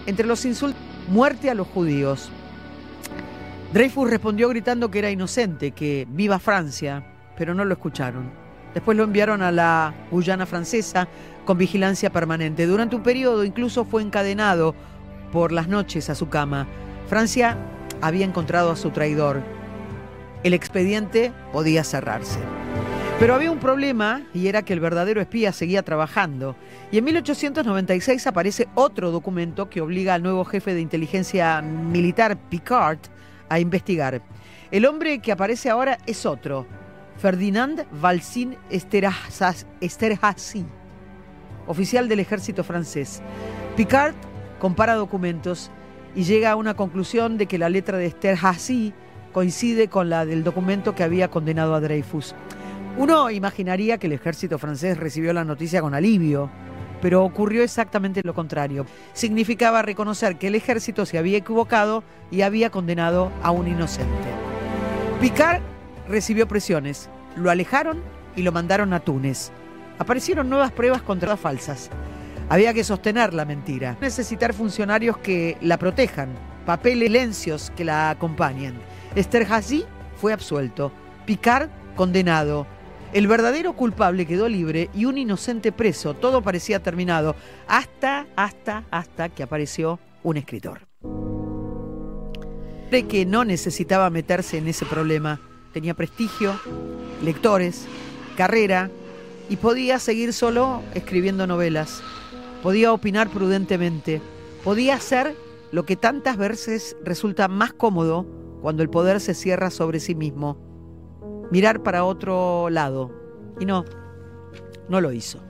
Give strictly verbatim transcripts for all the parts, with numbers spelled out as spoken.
Entre los insultos, muerte a los judíos. Dreyfus respondió gritando que era inocente, que viva Francia, pero no lo escucharon. Después lo enviaron a la Guyana francesa con vigilancia permanente. Durante un periodo incluso fue encadenado por las noches a su cama. Francia había encontrado a su traidor. El expediente podía cerrarse. Pero había un problema, y era que el verdadero espía seguía trabajando. Y en mil ochocientos noventa y seis aparece otro documento que obliga al nuevo jefe de inteligencia militar, Picquart, a investigar. El hombre que aparece ahora es otro, Ferdinand Valsin Esterhazy, oficial del ejército francés. Picquart compara documentos y llega a una conclusión de que la letra de Esterhazy coincide con la del documento que había condenado a Dreyfus. Uno imaginaría que el ejército francés recibió la noticia con alivio, pero ocurrió exactamente lo contrario. Significaba reconocer que el ejército se había equivocado y había condenado a un inocente. Picquart recibió presiones, lo alejaron y lo mandaron a Túnez. Aparecieron nuevas pruebas contra las falsas. Había que sostener la mentira, necesitar funcionarios que la protejan, papeles silencios que la acompañen. Esterhazy fue absuelto, Picquart condenado. El verdadero culpable quedó libre y un inocente preso. Todo parecía terminado hasta, hasta, hasta que apareció un escritor. Que no necesitaba meterse en ese problema. Tenía prestigio, lectores, carrera y podía seguir solo escribiendo novelas. Podía opinar prudentemente. Podía hacer lo que tantas veces resulta más cómodo cuando el poder se cierra sobre sí mismo. Mirar para otro lado. Y no, no lo hizo.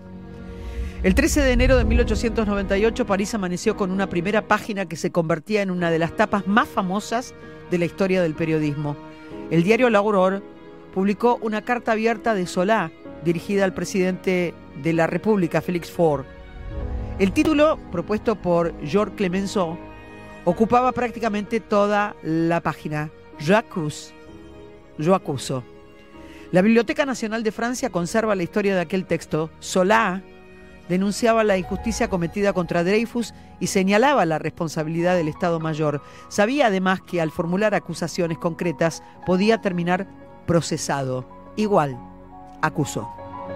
El trece de enero de mil ochocientos noventa y ocho, París amaneció con una primera página que se convertía en una de las tapas más famosas de la historia del periodismo. El diario L'Aurore publicó una carta abierta de Zola dirigida al presidente de la República, Félix Faure. El título, propuesto por Georges Clemenceau, ocupaba prácticamente toda la página. Yo acuso. Yo acuso. La Biblioteca Nacional de Francia conserva la historia de aquel texto. Zola denunciaba la injusticia cometida contra Dreyfus y señalaba la responsabilidad del Estado Mayor. Sabía además que al formular acusaciones concretas podía terminar procesado. Igual, acusó.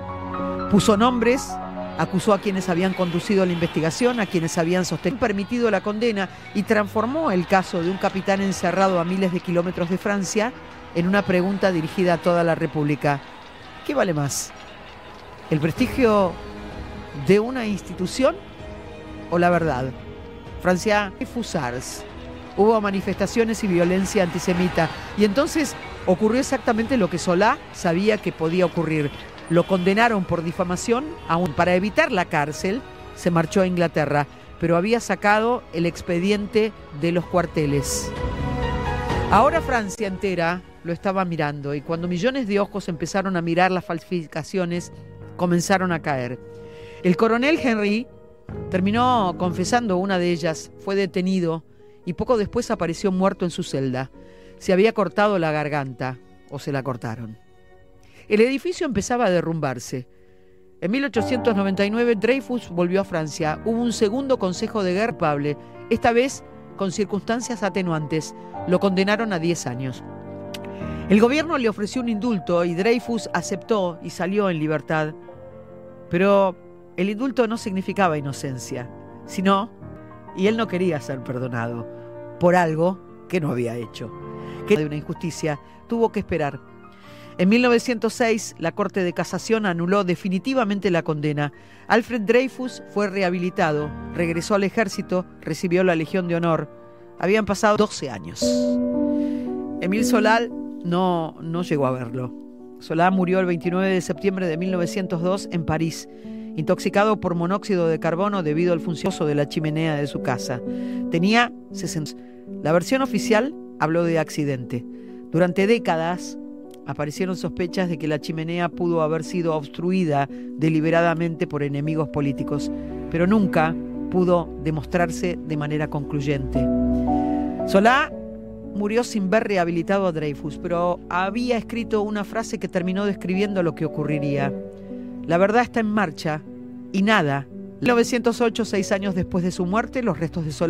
Puso nombres, acusó a quienes habían conducido la investigación, a quienes habían sostenido, permitido la condena y transformó el caso de un capitán encerrado a miles de kilómetros de Francia en una pregunta dirigida a toda la República. ¿Qué vale más? ¿El prestigio de una institución o la verdad? Francia, fusars. Hubo manifestaciones y violencia antisemita. Y entonces ocurrió exactamente lo que Zola sabía que podía ocurrir. Lo condenaron por difamación. Aún para evitar la cárcel, se marchó a Inglaterra, pero había sacado el expediente de los cuarteles. Ahora Francia entera lo estaba mirando y cuando millones de ojos empezaron a mirar las falsificaciones, comenzaron a caer. El coronel Henry terminó confesando una de ellas, fue detenido y poco después apareció muerto en su celda. Se había cortado la garganta o se la cortaron. El edificio empezaba a derrumbarse. En mil ochocientos noventa y nueve Dreyfus volvió a Francia. Hubo un segundo consejo de guerra culpable, esta vez con circunstancias atenuantes. Lo condenaron a diez años. El gobierno le ofreció un indulto y Dreyfus aceptó y salió en libertad. Pero el indulto no significaba inocencia, sino, y él no quería ser perdonado por algo que no había hecho. Que de una injusticia tuvo que esperar. En mil novecientos seis, la Corte de Casación anuló definitivamente la condena. Alfred Dreyfus fue rehabilitado, regresó al ejército, recibió la Legión de Honor. Habían pasado doce años. Émile Zola no, no llegó a verlo. Zola murió el veintinueve de septiembre de mil novecientos dos en París, intoxicado por monóxido de carbono debido al funcionamiento de la chimenea de su casa. Tenía sesenta. La versión oficial habló de accidente. Durante décadas aparecieron sospechas de que la chimenea pudo haber sido obstruida deliberadamente por enemigos políticos, pero nunca pudo demostrarse de manera concluyente. Zola murió sin ver rehabilitado a Dreyfus, pero había escrito una frase que terminó describiendo lo que ocurriría. La verdad está en marcha y nada. En mil novecientos ocho, seis años después de su muerte, los restos de Zola